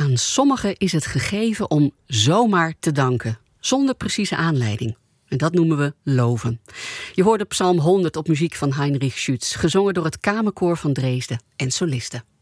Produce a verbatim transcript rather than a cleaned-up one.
Aan sommigen is het gegeven om zomaar te danken, zonder precieze aanleiding. En dat noemen we loven. Je hoorde Psalm honderd op muziek van Heinrich Schütz, gezongen door het Kamerkoor van Dresden en solisten.